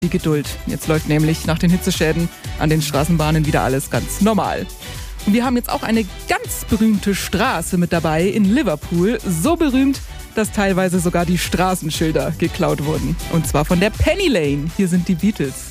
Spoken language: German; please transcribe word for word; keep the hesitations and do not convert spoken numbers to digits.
die Geduld. Jetzt läuft nämlich nach den Hitzeschäden an den Straßenbahnen wieder alles ganz normal. Und wir haben jetzt auch eine ganz berühmte Straße mit dabei in Liverpool. So berühmt, dass teilweise sogar die Straßenschilder geklaut wurden. Und zwar von der Penny Lane. Hier sind die Beatles.